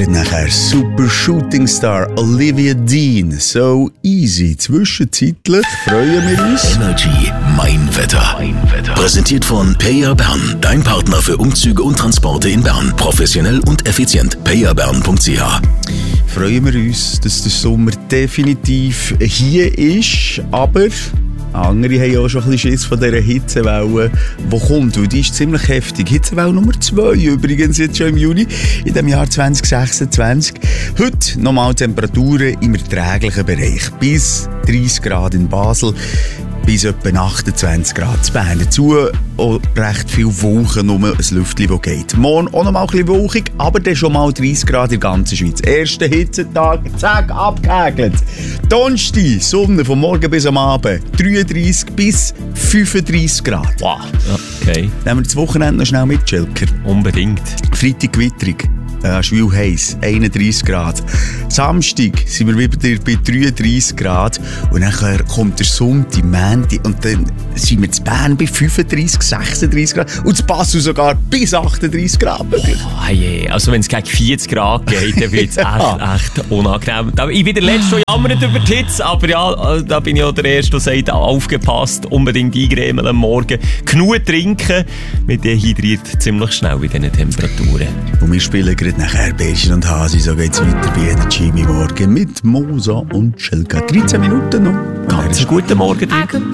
gerade nachher Super Shooting Star Olivia Dean. So easy. Zwischenzeitlich freuen wir uns. Energy Mein Wetter. Präsentiert von Payer Bern. Dein Partner für Umzüge und Transporte in Bern. Professionell und effizient. payerbern.ch. Freuen wir uns, dass der Sommer definitiv hier ist, aber andere haben ja auch schon ein bisschen Schiss von dieser Hitzewelle, die kommt, weil die ist ziemlich heftig. Hitzewelle Nummer 2 übrigens, jetzt schon im Juni, in dem Jahr 2026. Heute nochmal Temperaturen im erträglichen Bereich. Bis 30 Grad in Basel, bis etwa 28 Grad zu Bern. Dazu auch recht viel Wolken, nur ein Lüftchen, das geht. Morgen auch noch mal ein bisschen wolkig, aber dann schon mal 30 Grad in der ganzen Schweiz. Erster Hitzetag, zack, abgehäkelt. Donnerstag, Sonne von morgen bis am Abend, 33 bis 35 Grad. Wow, okay. Nehmen wir das Wochenende noch schnell mit, Schelker. Unbedingt. Freitag gewitterig. Schwül heiß, 31 Grad. Samstag sind wir wieder bei 33 Grad. Und dann kommt der Sonntag, Montag. Und dann sind wir in Bern bei 35, 36 Grad. Und in Basel sogar bis 38 Grad. Oh, je. Also wenn es gegen 40 Grad geht, dann wird es echt unangenehm. Ich bin der Letzte, der jammert über die Hitze. Aber ja, da bin ich auch der Erste, der sagt, aufgepasst, unbedingt eingremeln am Morgen. Genug trinken. Man dehydriert ziemlich schnell bei diesen Temperaturen. Und wir spielen gerade nachher Bärchen und Hasi. So geht's weiter bei Energy Morgen mit Mosa und Schelka. 13 Minuten noch. Ganz guten Morgen dir.